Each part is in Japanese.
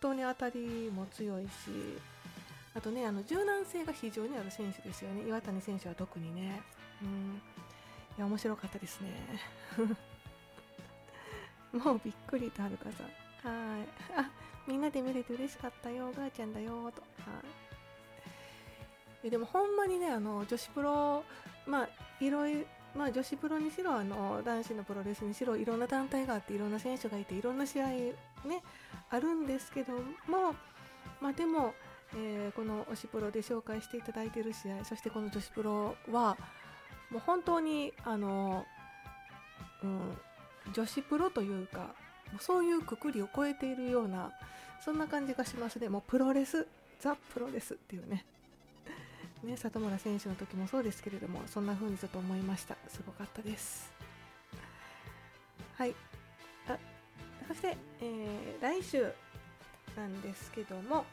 当に当たりも強いし、あとね柔軟性が非常にある選手ですよね。岩谷選手は特にね、いや面白かったですねもうびっくりとはるかさん、はい、あ、みんなで見れて嬉しかったよ、おばあちゃんだよと。はい、でもほんまにね女子プロ、いろいろ、女子プロにしろ男子のプロレスにしろいろんな団体があっていろんな選手がいていろんな試合ねあるんですけども、でも、この推しプロで紹介していただいている試合、そしてこの女子プロはもう本当に女子プロというかもうそういうくくりを超えているようなそんな感じがしますね。もうプロレス、ザ・プロレスっていうね里村選手の時もそうですけれども、そんな風にちょっと思いました。すごかったです。はい。そして、来週なんですけども、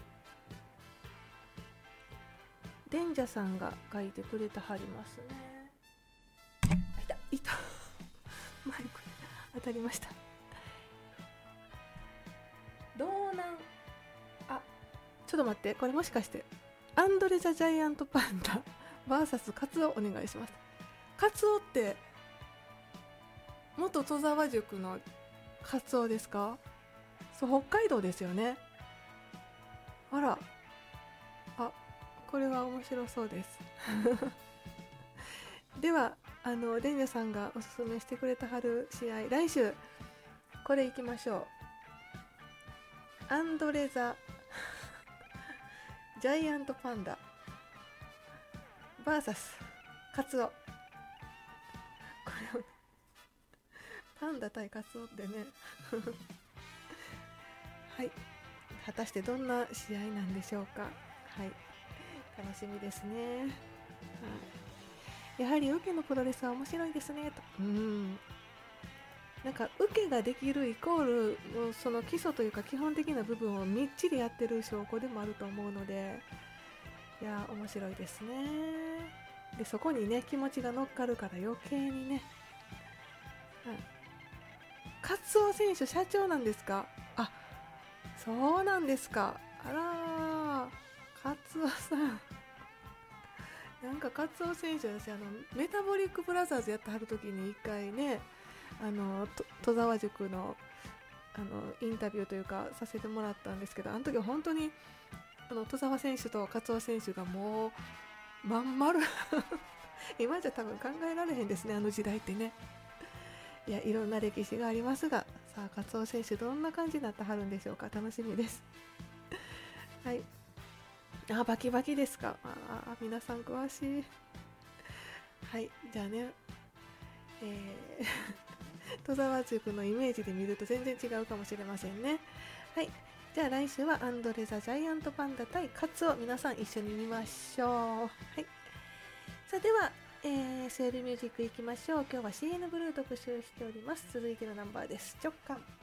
デンジャさんが書いてくれてはりますね。いたマイク当たりました。道南、ちょっと待って、これもしかしてアンドレ・ザ・ジャイアント・パンダ VS カツオお願いします。カツオって元戸沢塾のカツオですか？そう、北海道ですよね。あら、これは面白そうですではデンジャさんがおすすめしてくれたはる試合、来週これいきましょう。アンドレ・ザ・ジャイアント・パンダ VS カツオ。これをパンダ対カツオってねはい、果たしてどんな試合なんでしょうか。はい、楽しみですね。はい、やはり受けのプロレスは面白いですねと。なんか受けができるイコールその基礎というか基本的な部分をみっちりやってる証拠でもあると思うので、いや面白いですね。でそこにね気持ちが乗っかるから余計にね、カツオ選手社長なんですか？そうなんですか。あらカツオさんなんかカツオ選手は私メタボリックブラザーズやってはる時に一回ね戸沢塾のインタビューというかさせてもらったんですけど、あの時は本当に戸沢選手とカツオ選手がもうまん丸今じゃ多分考えられへんですね、あの時代ってね。いや、いろんな歴史がありますが、さあカツオ選手どんな感じになってはるんでしょうか。楽しみですはい。バキバキですか。皆さん詳しい。はい、じゃあね、戸沢塾のイメージで見ると全然違うかもしれませんね。はい、じゃあ来週はアンドレ・ザ・ジャイアント・パンダ対カツオ、皆さん一緒に見ましょう。はい、さあでは、セールミュージックいきましょう。今日は CN ブルー特集しております。続いてのナンバーです。直感。